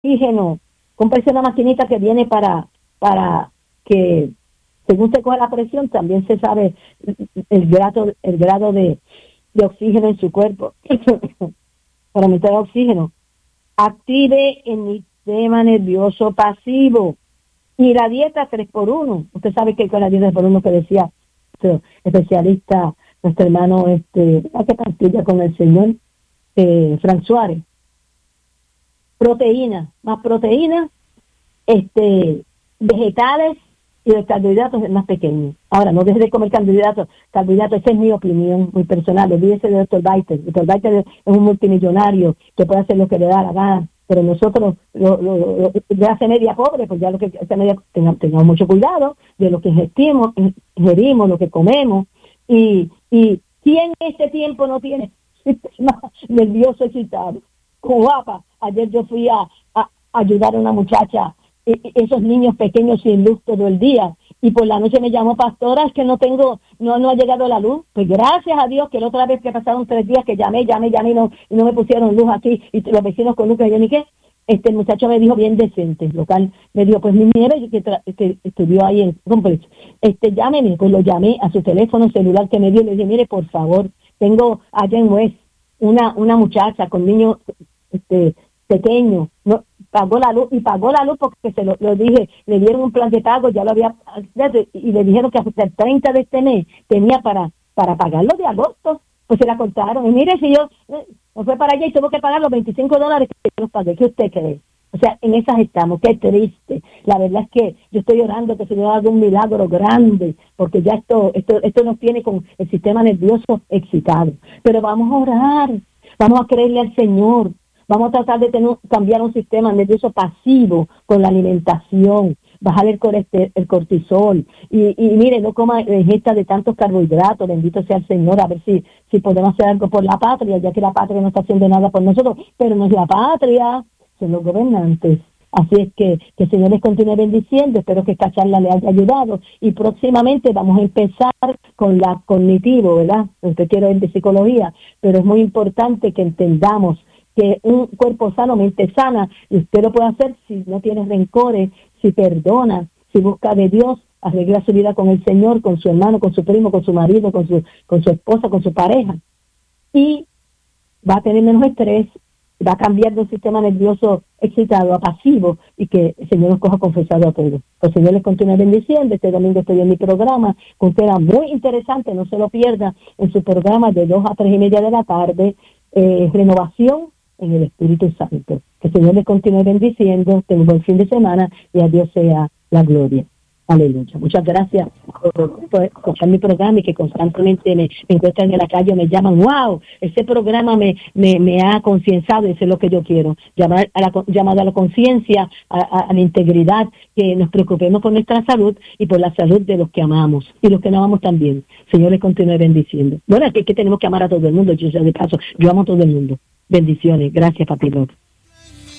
oxígeno. Cómprese una maquinita que viene para que, según se coge la presión, también se sabe el grado de oxígeno en su cuerpo. Para aumentar el oxígeno. Active el sistema nervioso pasivo. Y la dieta 3x1. Usted sabe que con la dieta 3x1 que decía nuestro especialista, nuestro hermano, que pastilla con el señor, Frank Suárez. Proteína, más proteína, vegetales y los carbohidratos más pequeños. Ahora, no deje de comer carbohidratos, esa es mi opinión muy personal. Olvídese de Dr. Biter. Dr. Biter es un multimillonario que puede hacer lo que le da la gana, pero nosotros de hace media pobre, pues ya lo que hace media, tengamos mucho cuidado de lo que ingerimos, lo que comemos, y ¿quién en este tiempo no tiene sistema nervioso excitado? Guapa, ayer yo fui a ayudar a una muchacha, esos niños pequeños sin luz todo el día, y por la noche me llamó: pastora, es que no ha llegado la luz. Pues gracias a Dios que la otra vez que pasaron 3 días que llamé y no me pusieron luz aquí, y los vecinos con luz, que yo ni qué. El muchacho me dijo bien decente, local, me dijo: pues mi nieve que estudió ahí en Complex, llámeme. Pues lo llamé a su teléfono celular que me dio, y le dije: mire, por favor, tengo allá en West una muchacha con niños pequeño, no pagó la luz porque se lo dije, le dieron un plan de pago, ya lo había, y le dijeron que hasta el 30 de este mes tenía para pagarlo de agosto. Pues se la cortaron. Y mire, si yo no fue para allá y tuvo que pagar los $25 que yo los pagué. ¿Qué usted cree? O sea, en esas estamos. Qué triste. La verdad es que yo estoy orando que el Señor haga un milagro grande, porque ya esto nos tiene con el sistema nervioso excitado. Pero vamos a orar, vamos a creerle al Señor. Vamos a tratar de cambiar un sistema nervioso pasivo con la alimentación, bajar el cortisol. Y mire, no coma ingesta de tantos carbohidratos, bendito sea el Señor, a ver si podemos hacer algo por la patria, ya que la patria no está haciendo nada por nosotros, pero no es la patria, son los gobernantes. Así es que el Señor les continúe bendiciendo. Espero que esta charla le haya ayudado, y próximamente vamos a empezar con la cognitivo, ¿verdad? Usted quiere ver de psicología, pero es muy importante que entendamos que un cuerpo sano, mente sana, y usted lo puede hacer si no tiene rencores, si perdona, si busca de Dios, arregla su vida con el Señor, con su hermano, con su primo, con su marido, con su esposa, con su pareja, y va a tener menos estrés, va a cambiar de un sistema nervioso excitado a pasivo, y que el Señor nos coja confesado a todos. El Señor les continúe bendiciendo. Este domingo estoy en mi programa con un tema muy interesante, no se lo pierda, en su programa de 2 a 3:30 de la tarde, renovación en el Espíritu Santo. Que el Señor les continúe bendiciendo. Tengo un buen fin de semana, y a Dios sea la gloria. Aleluya. Muchas gracias por escuchar mi programa, y que constantemente me encuentran en la calle, me llaman: wow, ese programa me ha concienciado, y eso es lo que yo quiero, llamada a la conciencia, a la integridad, que nos preocupemos por nuestra salud y por la salud de los que amamos y los que no amamos también. Señor les continúe bendiciendo. Bueno, es que tenemos que amar a todo el mundo, yo de paso, yo amo a todo el mundo. Bendiciones. Gracias, Papi López.